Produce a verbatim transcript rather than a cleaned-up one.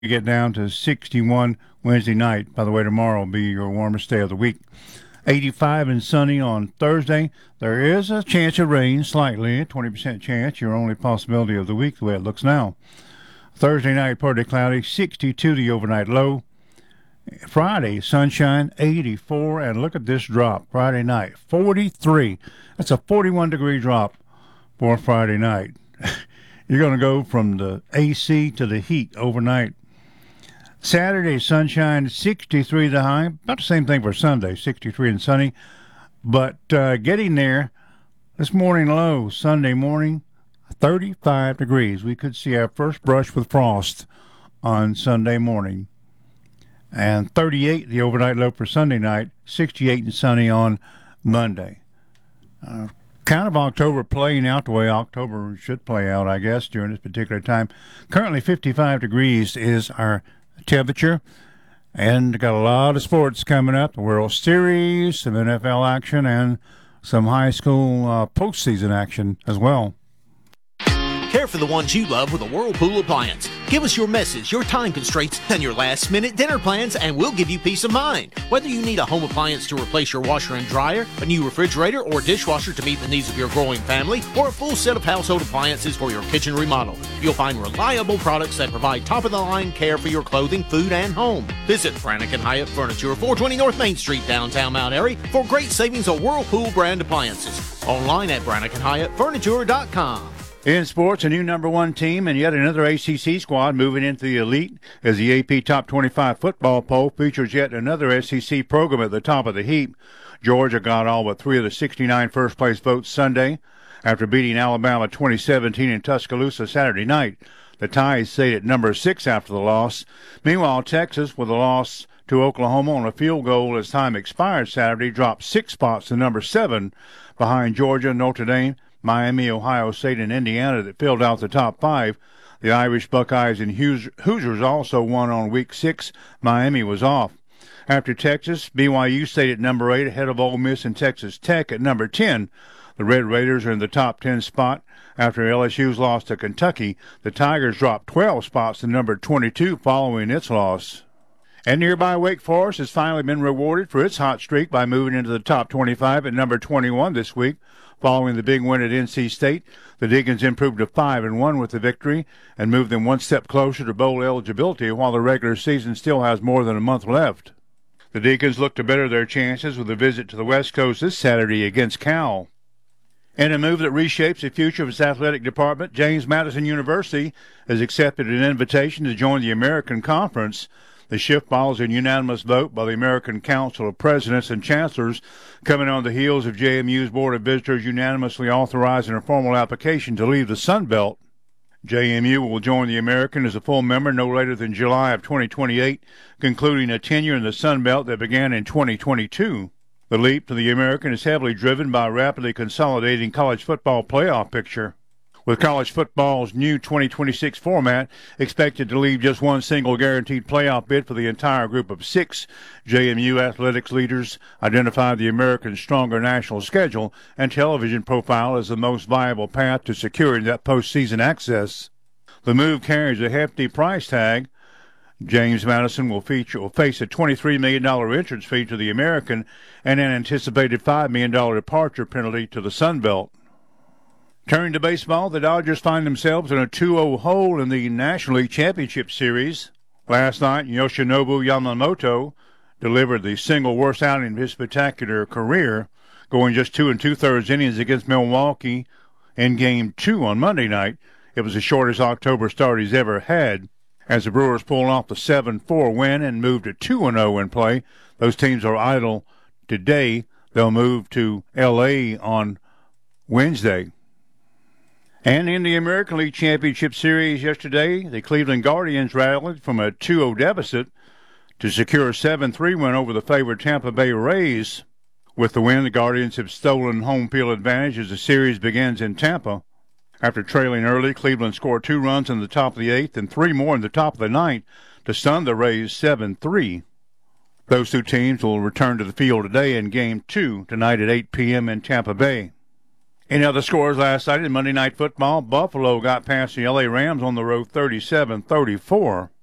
You get down to sixty-one Wednesday night. By the way, tomorrow will be your warmest day of the week. eighty-five and sunny on Thursday. There is a chance of rain, slightly, twenty percent chance, your only possibility of the week, the way it looks now. Thursday night, partly cloudy, sixty-two the overnight low. Friday, sunshine, eighty-four, and look at this drop. Friday night, forty-three. That's a forty-one degree drop for Friday night. You're going to go from the A C to the heat overnight. Saturday, sunshine, sixty-three the high. About the same thing for Sunday, sixty-three and sunny. But uh, getting there, this morning low, Sunday morning, thirty-five degrees. We could see our first brush with frost on Sunday morning. And thirty-eight the overnight low for Sunday night, sixty-eight and sunny on Monday. Uh, kind of October playing out the way October should play out, I guess, during this particular time. Currently fifty-five degrees is our temperature, and got a lot of sports coming up. The World Series, some N F L action, and some high school uh, postseason action as well. Care for the ones you love with a Whirlpool appliance. Give us your messes, your time constraints, and your last-minute dinner plans, and we'll give you peace of mind. Whether you need a home appliance to replace your washer and dryer, a new refrigerator or dishwasher to meet the needs of your growing family, or a full set of household appliances for your kitchen remodel, you'll find reliable products that provide top-of-the-line care for your clothing, food, and home. Visit Brannick and Hyatt Furniture, four twenty North Main Street, downtown Mount Airy, for great savings on Whirlpool brand appliances. Online at Brannick and Hyatt Furniture dot com. In sports, a new number one team and yet another A C C squad moving into the elite as the A P Top twenty-five football poll features yet another S E C program at the top of the heap. Georgia got all but three of the sixty-nine first-place votes Sunday after beating Alabama twenty seventeen in Tuscaloosa Saturday night. The Tide stayed at number six after the loss. Meanwhile, Texas, with a loss to Oklahoma on a field goal as time expired Saturday, dropped six spots to number seven behind Georgia, Notre Dame, Miami, Ohio State, and Indiana that filled out the top five. The Irish Buckeyes and Hoosiers also won on week six. Miami was off. After Texas, B Y U stayed at number eight ahead of Ole Miss and Texas Tech at number ten. The Red Raiders are in the top ten spot after L S U's loss to Kentucky. The Tigers dropped twelve spots to number twenty-two following its loss. And nearby Wake Forest has finally been rewarded for its hot streak by moving into the top twenty-five at number twenty-one this week. Following the big win at N C State, the Deacons improved to five and one with the victory and moved them one step closer to bowl eligibility while the regular season still has more than a month left. The Deacons look to better their chances with a visit to the West Coast this Saturday against Cal. In a move that reshapes the future of its athletic department, James Madison University has accepted an invitation to join the American Conference. The shift follows a unanimous vote by the American Council of Presidents and Chancellors, coming on the heels of J M U's Board of Visitors unanimously authorizing a formal application to leave the Sun Belt. J M U will join the American as a full member no later than July of twenty twenty-eight, concluding a tenure in the Sun Belt that began in twenty twenty-two. The leap to the American is heavily driven by a rapidly consolidating college football playoff picture. With college football's new twenty twenty-six format expected to leave just one single guaranteed playoff bid for the entire group of six, J M U athletics leaders identified the American's stronger national schedule and television profile as the most viable path to securing that postseason access. The move carries a hefty price tag. James Madison will feature will face a twenty-three million dollars entrance fee to the American and an anticipated five million dollars departure penalty to the Sun Belt. Turning to baseball, the Dodgers find themselves in a two oh hole in the National League Championship Series. Last night, Yoshinobu Yamamoto delivered the single worst outing of his spectacular career, going just two and two-thirds innings against Milwaukee in Game two on Monday night. It was the shortest October start he's ever had. As the Brewers pulled off the seven four win and moved to two and oh in play, those teams are idle today. They'll move to L A on Wednesday. And in the American League Championship Series yesterday, the Cleveland Guardians rallied from a two oh deficit to secure a seven three win over the favored Tampa Bay Rays. With the win, the Guardians have stolen home field advantage as the series begins in Tampa. After trailing early, Cleveland scored two runs in the top of the eighth and three more in the top of the ninth to stun the Rays seven three. Those two teams will return to the field today in Game two tonight at eight p.m. in Tampa Bay. In other scores last night in Monday Night Football, Buffalo got past the L A Rams on the road thirty-seven thirty-four.